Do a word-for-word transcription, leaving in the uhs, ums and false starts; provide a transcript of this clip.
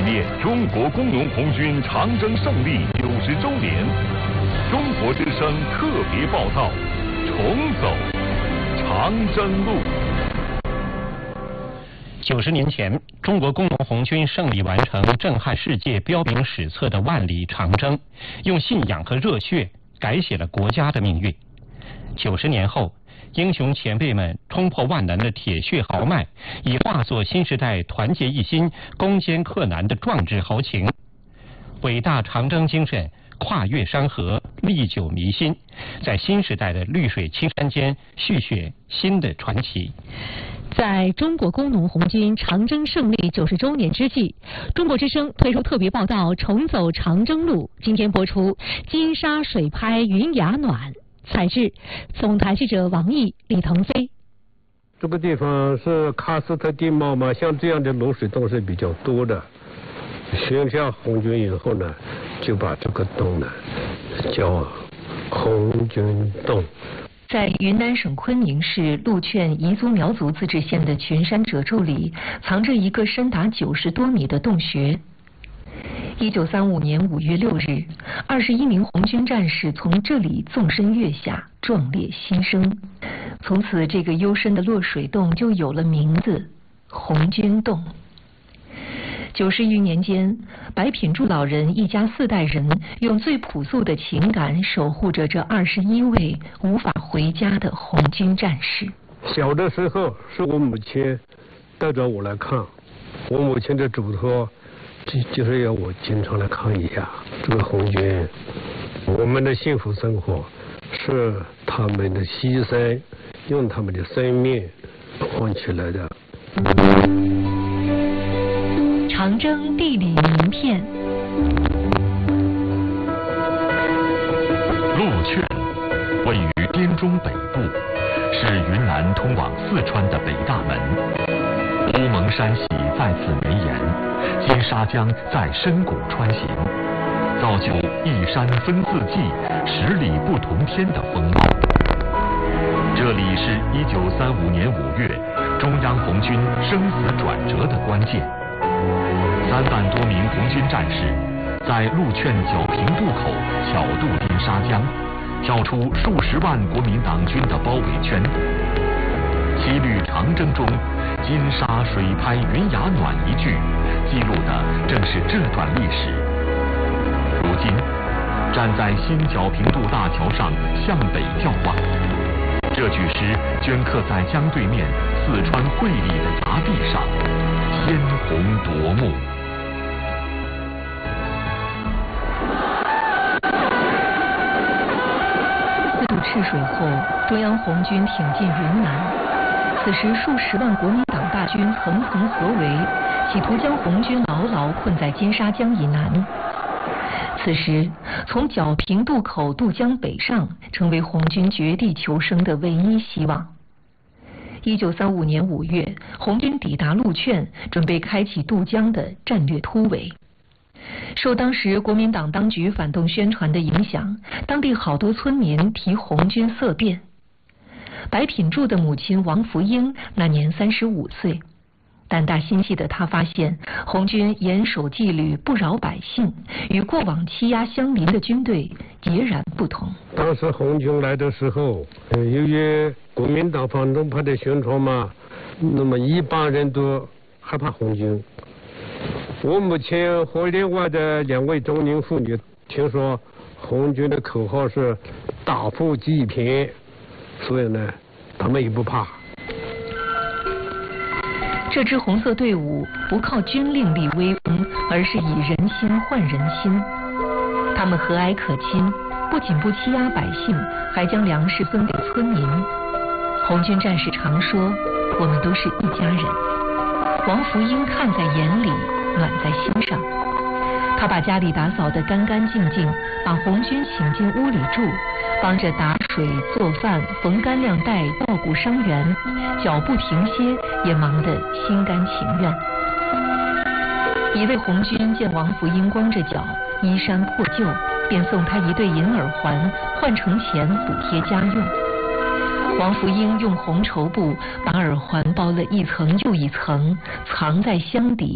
念中国工农红军长征胜利九十周年，中国之声特别报道：重走长征路。 九十年前，中国工农红军胜利完成震撼世界、标明史册的万里长征，用信仰和热血改写了国家的命运。九十年后，英雄前辈们冲破万难的铁血豪迈，已化作新时代团结一心、攻坚克难的壮志豪情。伟大长征精神跨越山河，历久弥新，在新时代的绿水青山间续写新的传奇。 在中国工农红军长征胜利九十周年之际，中国之声推出特别报道《重走长征路》，今天播出。金沙水拍云崖暖，采制总台记者王毅、李腾飞。 这个地方是喀斯特地貌嘛，像这样的露水洞是比较多的。选下红军以后呢，就把这个洞呢叫红军洞。 在云南省昆明市禄劝彝族苗族自治县的群山褶皱里，藏着一个深达九十多米的洞穴。一九三五年五月六日，二十一名红军战士从这里纵身跃下，壮烈牺牲。从此，这个幽深的落水洞就有了名字——红军洞。九十余年间，白品柱老人一家四代人用最朴素的情感守护着这二十一位无法回家的红军战士。 小的时候是我母亲带着我来看，我母亲的嘱托就就是要我经常来看一下这个红军。我们的幸福生活是他们的牺牲，用他们的生命换取来的。 长征地理名片。 禄劝位于滇中北部，是云南通往四川的北大门。乌蒙山系在此绵延，金沙江在深谷穿行，造就一山分四季、十里不同天的风貌。这里是一九三五年五月中央红军生死转折的关键。三万多名红军战士在禄劝皎平渡口巧渡金沙江，跳出数十万国民党军的包围圈。七律长征中“金沙水拍云崖暖”一句，记录的正是这段历史。如今，站在新皎平渡大桥上向北眺望，这句诗镌刻在江对面四川会理的崖壁上，鲜红夺目。 四渡赤水后，中央红军挺进云南。此时，数十万国民党大军层层合围，企图将红军牢牢困在金沙江以南。此时，从皎平渡口渡江北上，成为红军绝地求生的唯一希望。一九三五年五月，红军抵达禄劝，准备开启渡江的战略突围。受当时国民党当局反动宣传的影响，当地好多村民提红军色变。白品柱的母亲王福英那年三十五岁，胆大心细的她发现，红军严守纪律，不扰百姓，与过往欺压乡邻的军队截然不同。 当时红军来的时候，由于国民党反动派的宣传嘛，那么一般人都害怕红军。我母亲和另外的两位中年妇女听说红军的口号是打富济贫，所以呢，他们也不怕。 这支红色队伍不靠军令立威风，而是以人心换人心。他们和蔼可亲，不仅不欺压百姓，还将粮食分给村民。红军战士常说：“我们都是一家人。”王福英看在眼里，暖在心上。他把家里打扫得干干净净，把红军请进屋里住，帮着打水、做饭、缝干粮带，照顾伤员，脚不停歇，也忙得心甘情愿。一位红军见王福英光着脚，衣衫破旧，便送他一对银耳环，换成钱补贴家用。王福英用红绸布把耳环包了一层又一层，藏在箱底。